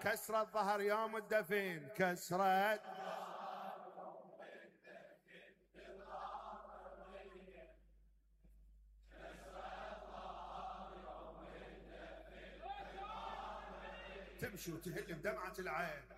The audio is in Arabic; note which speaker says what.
Speaker 1: كسرة ظهر يوم الدفن، كسرة تمشي وتهل بدمعة العين.